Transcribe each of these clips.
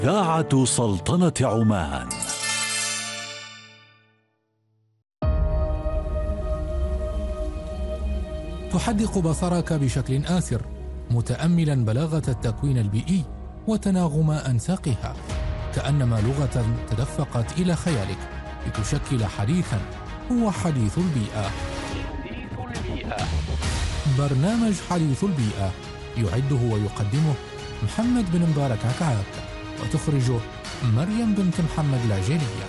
إذاعة سلطنة عمان. تحدق بصرك بشكل آثر متأملا بلاغة التكوين البيئي وتناغم أنساقها، كأنما لغة تدفقت إلى خيالك لتشكل حديثا هو حديث البيئة. برنامج حديث البيئة يعده ويقدمه محمد بن مبارك عكعاك، وتخرجه مريم بنت محمد العجيلية.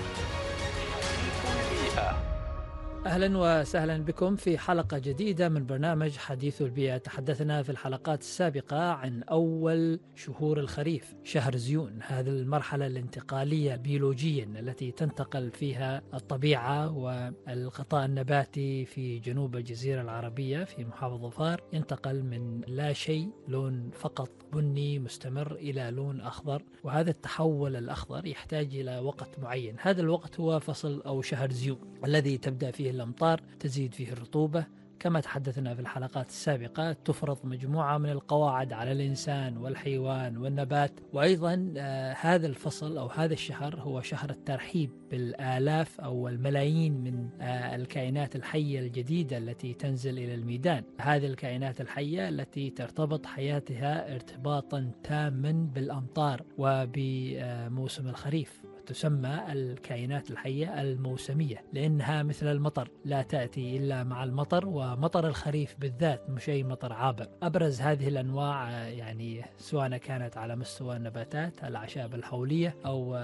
أهلا وسهلا بكم في حلقة جديدة من برنامج حديث البيئة. تحدثنا في الحلقات السابقة عن أول شهور الخريف، شهر زيون، هذه المرحلة الانتقالية بيولوجيا التي تنتقل فيها الطبيعة والغطاء النباتي في جنوب الجزيرة العربية في محافظة ظفار، ينتقل من لا شيء، لون فقط بني مستمر، إلى لون أخضر، وهذا التحول الأخضر يحتاج إلى وقت معين. هذا الوقت هو فصل أو شهر زيون الذي تبدأ فيه الأمطار، تزيد فيه الرطوبة. كما تحدثنا في الحلقات السابقة، تفرض مجموعة من القواعد على الإنسان والحيوان والنبات. وأيضا هذا الفصل أو هذا الشهر هو شهر الترحيب بالآلاف أو الملايين من الكائنات الحية الجديدة التي تنزل إلى الميدان. هذه الكائنات الحية التي ترتبط حياتها ارتباطا تاما بالأمطار وبموسم الخريف، تسمى الكائنات الحية الموسمية، لأنها مثل المطر لا تأتي إلا مع المطر، ومطر الخريف بالذات مش أي مطر عابر. أبرز هذه الأنواع يعني سواء كانت على مستوى النباتات، الأعشاب الحولية، أو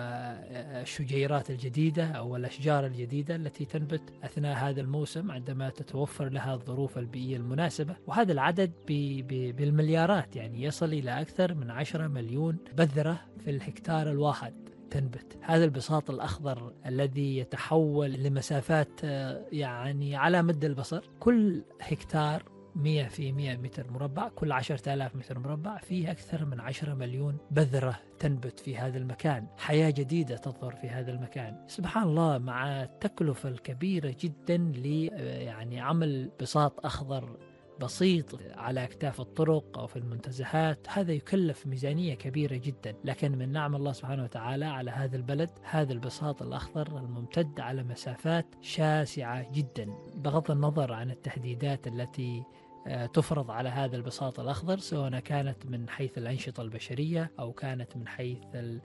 الشجيرات الجديدة أو الأشجار الجديدة التي تنبت أثناء هذا الموسم عندما تتوفر لها الظروف البيئية المناسبة. وهذا العدد بالمليارات، يعني يصل إلى أكثر من 10 مليون بذرة في الهكتار الواحد تنبت. هذا البساط الأخضر الذي يتحول لمسافات يعني على مد البصر، كل هكتار 100 في 100 متر مربع، كل 10,000 متر مربع فيه أكثر من 10 مليون بذرة تنبت في هذا المكان. حياة جديدة تظهر في هذا المكان. سبحان الله، مع التكلفة الكبيرة جدا يعني عمل بساط أخضر بسيط على أكتاف الطرق أو في المنتزهات، هذا يكلف ميزانية كبيرة جدا. لكن من نعم الله سبحانه وتعالى على هذا البلد هذا البساط الأخضر الممتد على مسافات شاسعة جدا، بغض النظر عن التهديدات التي تفرض على هذا البساط الأخضر، سواء كانت من حيث الأنشطة البشرية أو كانت من حيث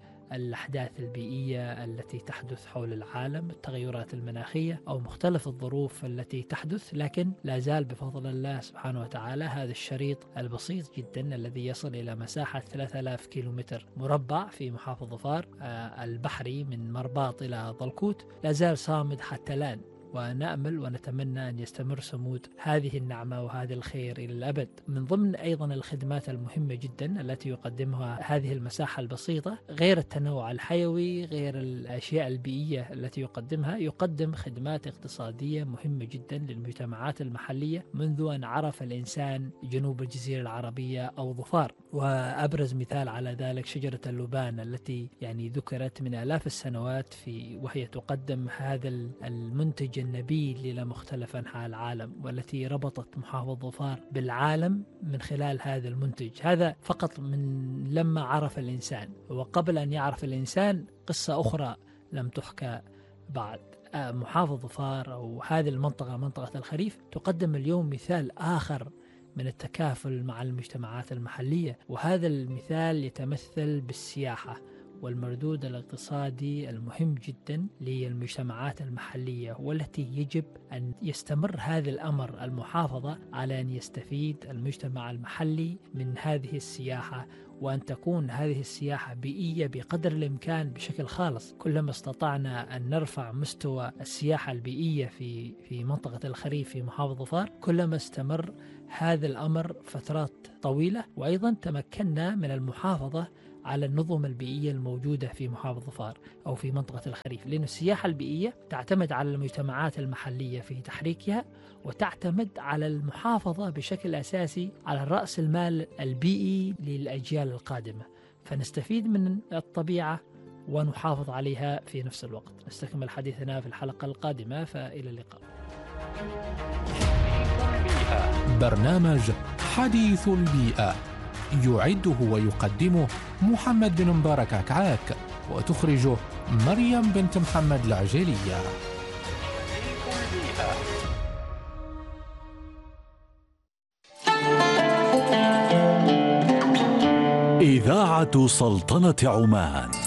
الأحداث البيئية التي تحدث حول العالم، التغيرات المناخية أو مختلف الظروف التي تحدث. لكن لا زال بفضل الله سبحانه وتعالى هذا الشريط البسيط جدا الذي يصل إلى مساحة 3000 كيلومتر مربع في محافظة ظفار البحري من مرباط إلى ضلكوت لا زال صامد حتى الآن، ونأمل ونتمنى أن يستمر صمود هذه النعمة وهذا الخير إلى الأبد. من ضمن أيضا الخدمات المهمة جدا التي يقدمها هذه المساحة البسيطة، غير التنوع الحيوي، غير الأشياء البيئية التي يقدمها، يقدم خدمات اقتصادية مهمة جدا للمجتمعات المحلية منذ أن عرف الإنسان جنوب الجزيرة العربية أو ظفار. وأبرز مثال على ذلك شجرة اللبان التي يعني ذكرت من آلاف السنوات وهي تقدم هذا المنتج النبيل إلى مختلف أنحاء العالم، والتي ربطت محافظة ظفار بالعالم من خلال هذا المنتج. هذا فقط من لما عرف الإنسان، وقبل أن يعرف الإنسان قصة أخرى لم تحكى بعد. محافظة ظفار أو هذه المنطقة، منطقة الخريف، تقدم اليوم مثال آخر من التكافل مع المجتمعات المحلية، وهذا المثال يتمثل بالسياحة والمردود الاقتصادي المهم جدا للمجتمعات المحلية، والتي يجب أن يستمر هذا الأمر. المحافظة على أن يستفيد المجتمع المحلي من هذه السياحة، وأن تكون هذه السياحة بيئية بقدر الإمكان بشكل خالص. كلما استطعنا أن نرفع مستوى السياحة البيئية في منطقة الخريف في محافظة ظفار، كلما استمر هذا الأمر فترات طويلة. وأيضا تمكنا من المحافظة على النظم البيئية الموجودة في محافظة ظفار أو في منطقة الخريف، لأن السياحة البيئية تعتمد على المجتمعات المحلية في تحريكها، وتعتمد على المحافظة بشكل أساسي على رأس المال البيئي للأجيال القادمة. فنستفيد من الطبيعة ونحافظ عليها في نفس الوقت. نستكمل حديثنا في الحلقة القادمة، فإلى اللقاء. برنامج حديث البيئة يعده ويقدمه محمد بن مبارك عكعاك، وتخرجه مريم بنت محمد العجيلية. إذاعة سلطنة عمان.